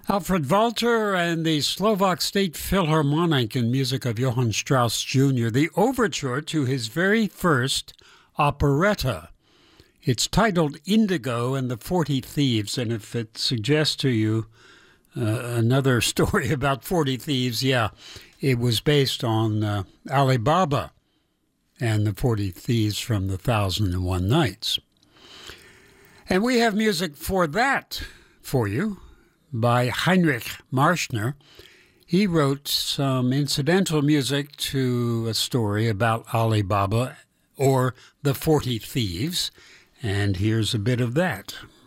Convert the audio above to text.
Alfred Walter and the Slovak State Philharmonic in music of Johann Strauss Jr., the overture to his very first operetta. It's titled Indigo and the 40 Thieves, and if it suggests to you another story about 40 thieves, yeah, it was based on Ali Baba and the 40 Thieves from the 1001 Nights. And we have music for that for you by Heinrich Marschner. He wrote some incidental music to a story about Ali Baba or the 40 Thieves, and here's a bit of that.